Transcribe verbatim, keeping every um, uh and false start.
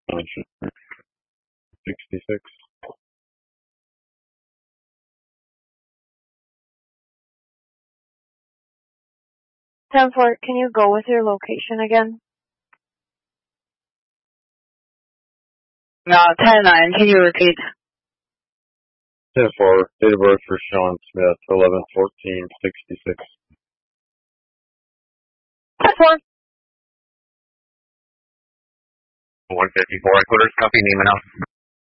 sixty-six. ten four, can you go with your location again? No, ten nine, can you repeat? ten four, date of birth for Sean Smith, eleven fourteen sixty-six. ten four. one fifty-four, Equators, copy, name and out.